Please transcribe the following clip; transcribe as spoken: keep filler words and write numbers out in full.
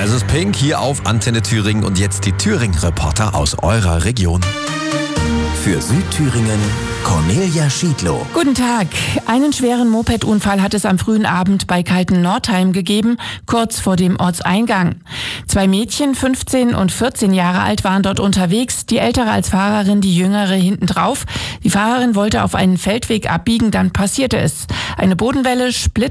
Es ist Pink hier auf Antenne Thüringen und jetzt die Thüringen-Reporter aus eurer Region. Für Südthüringen Cornelia Schiedlow. Guten Tag. Einen schweren Mopedunfall hat es am frühen Abend bei Kalten-Nordheim gegeben, kurz vor dem Ortseingang. Zwei Mädchen, fünfzehn und vierzehn Jahre alt, waren dort unterwegs, die ältere als Fahrerin, die jüngere hinten drauf. Die Fahrerin wollte auf einen Feldweg abbiegen, dann passierte es. Eine Bodenwelle splitterte